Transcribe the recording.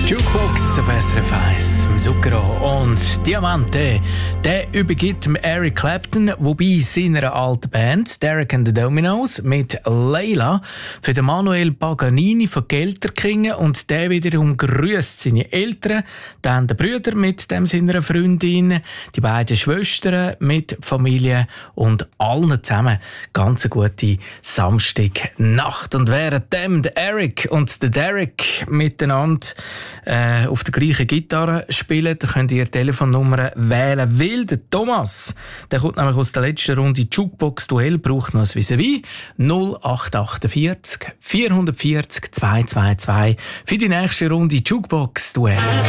Jukebox auf SRF 1, Zucchero und Diamante. Der übergibt Eric Clapton, wobei seiner alten Band Derek and the Dominos mit Layla für den Manuel Paganini von Gelterkingen, und der wiederum grüßt seine Eltern, dann den Brüder mit dem seiner Freundin, die beiden Schwestern mit Familie und allen zusammen ganz eine gute Samstagnacht. Und währenddem der Eric und der Derek miteinander auf der gleichen Gitarre spielen, dann könnt ihr Telefonnummer wählen. Weil der Thomas, der kommt nämlich aus der letzten Runde Jukebox-Duell, braucht noch ein Vis-à-vis 0848 440 222 für die nächste Runde Jukebox-Duell.